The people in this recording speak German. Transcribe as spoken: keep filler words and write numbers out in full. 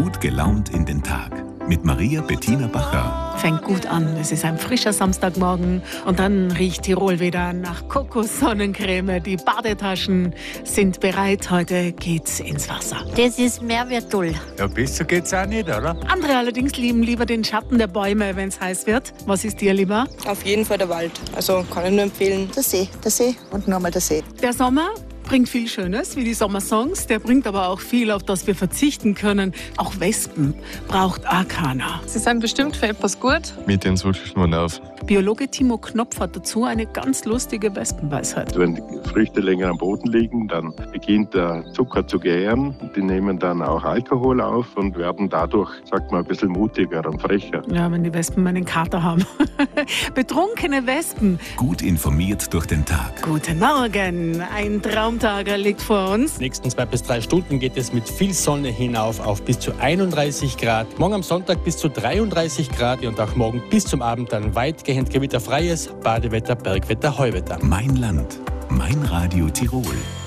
gut gelaunt in den Tag mit Maria Bettina Bacher. Fängt gut an. Es ist ein frischer Samstagmorgen und dann riecht Tirol wieder nach Kokos-Sonnencreme. Die Badetaschen sind bereit. Heute geht's ins Wasser. Das ist mehr wie toll. Ja, besser geht's auch nicht, oder? Andere allerdings lieben lieber den Schatten der Bäume, wenn es heiß wird. Was ist dir lieber? Auf jeden Fall der Wald. Also kann ich nur empfehlen. Der See, der See und nochmal der See. Der Sommer bringt viel Schönes, wie die Sommersongs. Der bringt aber auch viel, auf das wir verzichten können. Auch Wespen braucht auch keiner. Sie sind bestimmt für etwas gut. Mit denen wirklich nur nerven. Biologe Timo Knopf hat dazu eine ganz lustige Wespenweisheit. Wenn die Früchte länger am Boden liegen, dann beginnt der Zucker zu gären. Die nehmen dann auch Alkohol auf und werden dadurch, sagt man, ein bisschen mutiger und frecher. Ja, wenn die Wespen einen Kater haben. Betrunkene Wespen. Gut informiert durch den Tag. Guten Morgen. Ein Traumtag liegt vor uns. Die nächsten zwei bis drei Stunden geht es mit viel Sonne hinauf auf bis zu einunddreißig Grad. Morgen am Sonntag bis zu dreiunddreißig Grad und auch morgen bis zum Abend dann weitgehend gewitterfreies Badewetter, Bergwetter, Heuwetter. Mein Land, mein Radio Tirol.